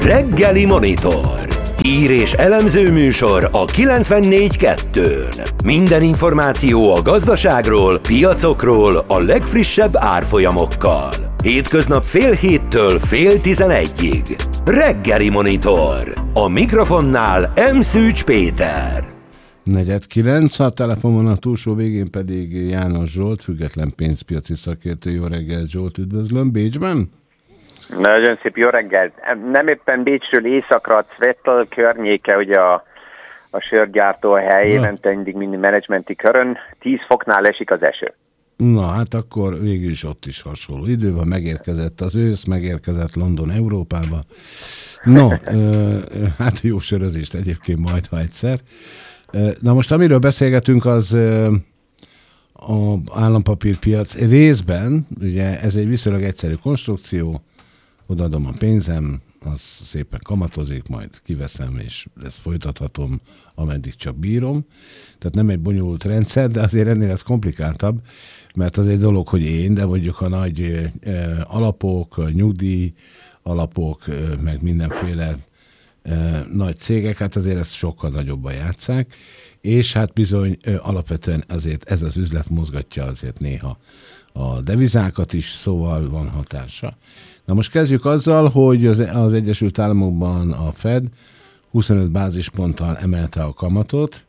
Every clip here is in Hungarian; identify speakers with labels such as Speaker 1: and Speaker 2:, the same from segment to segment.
Speaker 1: Reggeli Monitor. Hír és elemző műsor a 94.2-n. Minden információ a gazdaságról, piacokról, a legfrissebb árfolyamokkal. Hétköznap fél héttől fél 11-ig. Reggeli Monitor. A mikrofonnál M. Szűcs Péter.
Speaker 2: 4:09, a telefonon a túlsó végén pedig János Zsolt, független pénzpiaci szakértő. Jó reggelt, Zsolt, üdvözlöm, Bécsben?
Speaker 3: Nagyon szép jó reggelt. Nem éppen Bécsről északra, a Cvettel környéke, ugye a sörgyártó hely, évente mindig menedzsmenti körön, 10 foknál esik az eső.
Speaker 2: Na, hát akkor végül is ott is hasonló idő van, megérkezett az ősz, megérkezett London Európába. No, hát jó sörözést egyébként majd, ha egyszer. Na most amiről beszélgetünk, az az állampapírpiac részben, ugye ez egy viszonylag egyszerű konstrukció, odaadom a pénzem, az szépen kamatozik, majd kiveszem, és ezt folytathatom, ameddig csak bírom. Tehát nem egy bonyolult rendszer, de azért ennél ez komplikáltabb, mert az egy dolog, hogy én, de mondjuk a nagy alapok, nyugdíj alapok, meg mindenféle nagy cégek, hát azért ezt sokkal nagyobban játsszák, és hát bizony alapvetően azért ez az üzlet mozgatja azért néha a devizákat is, szóval van hatása. Na most kezdjük azzal, hogy az Egyesült Államokban a Fed 25 bázisponttal emelte a kamatot,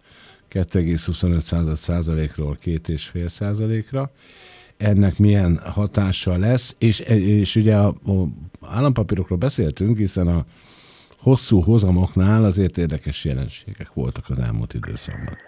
Speaker 2: 2,25%-ról 2,5%-ra. Ennek milyen hatása lesz, és ugye a állampapírokról beszéltünk, hiszen a hosszú hozamoknál azért érdekes jelenségek voltak az elmúlt időszakban.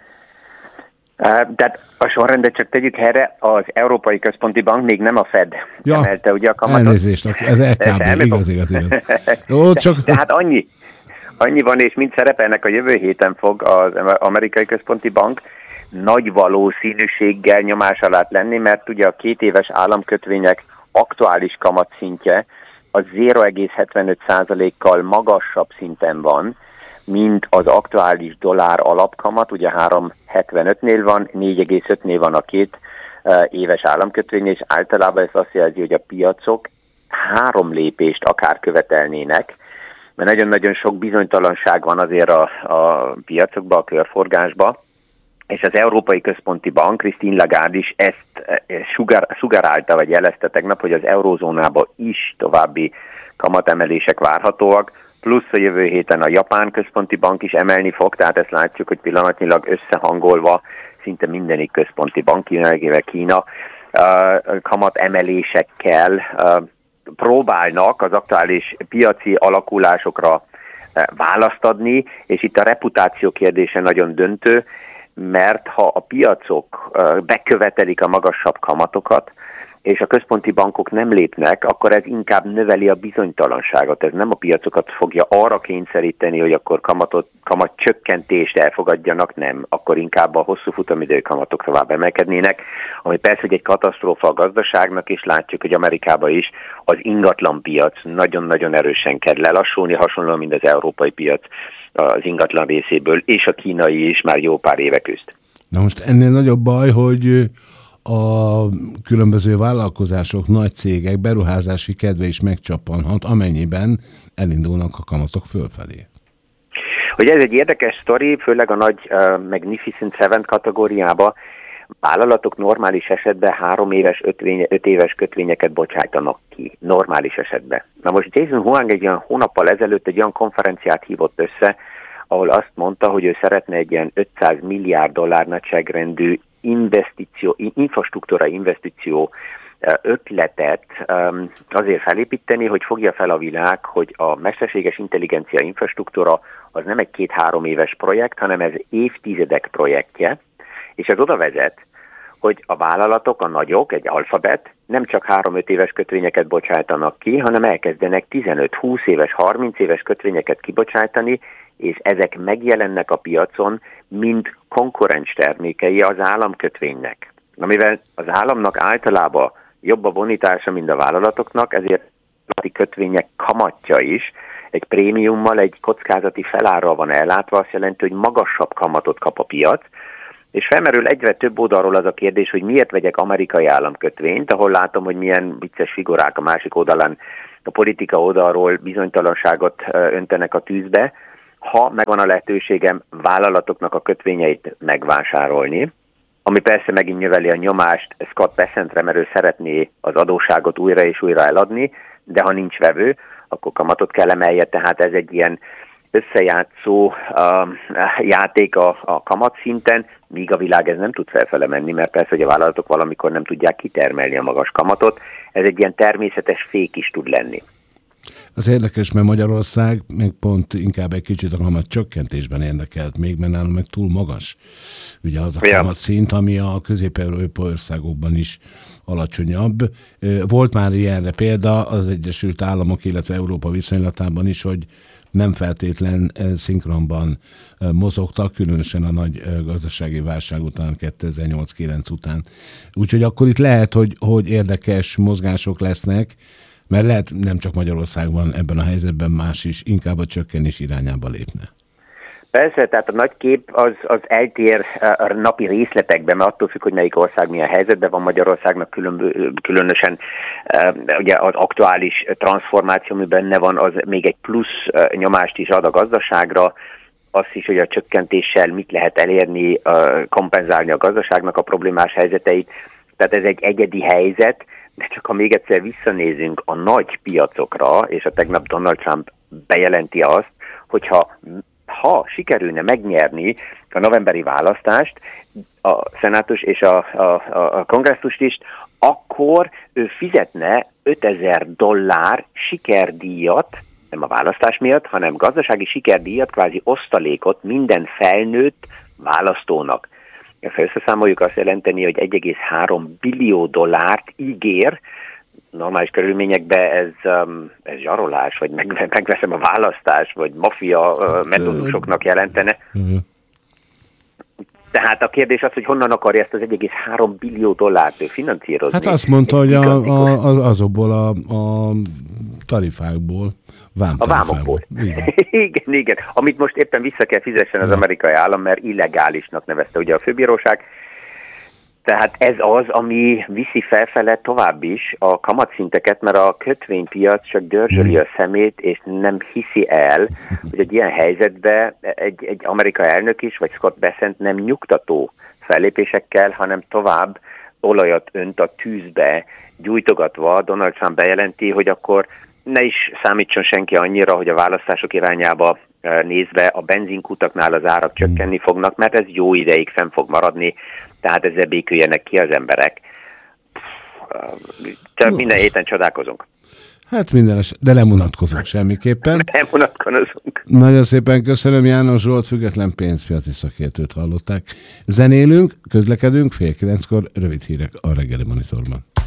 Speaker 3: Tehát a sorrendet csak tegyük helyre, az Európai Központi Bank, még nem a Fed emelte ugye a kamatot.
Speaker 2: Elnézést, ez LKB, igaz. Jó, csak...
Speaker 3: Tehát annyi van, és mind szerepelnek, a jövő héten fog az Amerikai Központi Bank nagy valószínűséggel nyomás alá lenni, mert ugye a 2 éves államkötvények aktuális kamatszintje az 0,75%-kal magasabb szinten van, mint az aktuális dollár alapkamat, ugye 3,75-nél van, 4,5-nél van a 2 éves államkötvény, és általában ez azt jelzi, hogy a piacok 3 lépést akár követelnének, mert nagyon-nagyon sok bizonytalanság van azért a piacokban, a körforgásban, és az Európai Központi Bank, Christine Lagarde is ezt sugárálta, vagy jelezte tegnap, hogy az eurózónában is további kamatemelések várhatóak, plusz a jövő héten a Japán Központi Bank is emelni fog, tehát ezt látjuk, hogy pillanatnyilag összehangolva szinte mindenik központi bank, Kína kamatemelésekkel próbálnak az aktuális piaci alakulásokra választ adni, és itt a reputáció kérdése nagyon döntő, mert ha a piacok bekövetelik a magasabb kamatokat, és a központi bankok nem lépnek, akkor ez inkább növeli a bizonytalanságot. Ez nem a piacokat fogja arra kényszeríteni, hogy akkor kamat csökkentést elfogadjanak, nem. Akkor inkább a hosszú futamidő kamatok tovább emelkednének, ami persze, hogy egy katasztrófa a gazdaságnak, és látjuk, hogy Amerikában is az ingatlan piac nagyon-nagyon erősen kell lelassulni, hasonlóan, mint az európai piac az ingatlan részéből, és a kínai is már jó pár éve küzd.
Speaker 2: Na most ennél nagyobb baj, hogy a különböző vállalkozások, nagy cégek beruházási kedve is megcsappanhat, amennyiben elindulnak a kamatok fölfelé.
Speaker 3: Ugye ez egy érdekes sztori, főleg a nagy Magnificent Seven kategóriába vállalatok normális esetben 3 éves, 5 éves kötvényeket bocsájtanak ki, normális esetben. Na most Jason Huang egy olyan hónappal ezelőtt egy olyan konferenciát hívott össze, ahol azt mondta, hogy ő szeretne egy ilyen 500 milliárd dollár nagyságrendű infrastruktúra investíció ötletet azért felépíteni, hogy fogja fel a világ, hogy a mesterséges intelligencia infrastruktúra az nem egy 2-3 éves projekt, hanem ez évtizedek projektje, és ez oda vezet, hogy a vállalatok, a nagyok, egy Alphabet nem csak 3-5 éves kötvényeket bocsájtanak ki, hanem elkezdenek 15-20 éves, 30 éves kötvényeket kibocsájtani, és ezek megjelennek a piacon, mint konkurens termékei az államkötvénynek. Amivel az államnak általában jobb a bonitása, mint a vállalatoknak, ezért a kötvények kamatja is egy prémiummal, egy kockázati felárral van ellátva, azt jelenti, hogy magasabb kamatot kap a piac, és felmerül egyre több oldalról az a kérdés, hogy miért vegyek amerikai államkötvényt, ahol látom, hogy milyen vicces figurák a másik oldalán a politika oldalról bizonytalanságot öntenek a tűzbe, ha megvan a lehetőségem vállalatoknak a kötvényeit megvásárolni, ami persze megint növeli a nyomást Scott Bessentre, mert ő szeretné az adósságot újra és újra eladni, de ha nincs vevő, akkor kamatot kell emelje, tehát ez egy ilyen összejátszó játék a kamatszinten, míg a világ ez nem tud felfele menni, mert persze, hogy a vállalatok valamikor nem tudják kitermelni a magas kamatot, ez egy ilyen természetes fék is tud lenni.
Speaker 2: Az érdekes, mert Magyarország meg pont inkább egy kicsit a kamat csökkentésben érdekelt még, mert nálunk meg túl magas. Ugye az a kamat szint, ami a közép-európai országokban is alacsonyabb. Volt már ilyenre példa az Egyesült Államok, illetve Európa viszonylatában is, hogy nem feltétlen szinkronban mozogtak, különösen a nagy gazdasági válság után, 2008-9 után. Úgyhogy akkor itt lehet, hogy érdekes mozgások lesznek, mert lehet nem csak Magyarországban ebben a helyzetben más is, inkább a csökkenés irányába lépne.
Speaker 3: Persze, tehát a nagy kép az eltér a napi részletekben, mert attól függ, hogy melyik ország milyen helyzetben van. Magyarországnak különösen ugye az aktuális transformáció, ami benne van, az még egy plusz nyomást is ad a gazdaságra, azt is, hogy a csökkentéssel mit lehet elérni, kompenzálni a gazdaságnak a problémás helyzeteit. Tehát ez egy egyedi helyzet, de csak ha még egyszer visszanézünk a nagy piacokra, és a tegnap Donald Trump bejelenti azt, hogyha sikerülne megnyerni a novemberi választást, a szenátus és a kongresszust is, akkor ő fizetne $5000 sikerdíjat, nem a választás miatt, hanem gazdasági sikerdíjat, kvázi osztalékot minden felnőtt választónak. Ha összeszámoljuk, azt jelenteni, hogy $1,3 billió ígér, normális körülményekben ez zsarolás, vagy megveszem a választást, vagy maffia metódusoknak jelentene. Tehát a kérdés az, hogy honnan akarja ezt az $1,3 billió ő finanszírozni.
Speaker 2: Hát azt mondta, hogy azokból a tarifákból,
Speaker 3: vámokból. Igen. Amit most éppen vissza kell fizessen az amerikai állam, mert illegálisnak nevezte ugye a főbíróság. Tehát ez az, ami viszi felfele tovább is a kamatszinteket, mert a kötvénypiac csak dörzsöli a szemét, és nem hiszi el, hogy egy ilyen helyzetben egy amerikai elnök is, vagy Scott Bessent nem nyugtató fellépésekkel, hanem tovább olajat önt a tűzbe, gyújtogatva Donald Trump bejelenti, hogy akkor ne is számítson senki annyira, hogy a választások irányába nézve a benzinkutaknál az árak csökkenni fognak, mert ez jó ideig fenn fog maradni, tehát ezzel béküljenek ki az emberek. Csak minden héten csodálkozunk.
Speaker 2: Hát de nem unatkozunk semmiképpen.
Speaker 3: Nem unatkozunk.
Speaker 2: Nagyon szépen köszönöm, János Zsolt, független pénzpiaci szakértőt hallották. Zenélünk, közlekedünk, 8:30, rövid hírek a Reggeli Monitorban.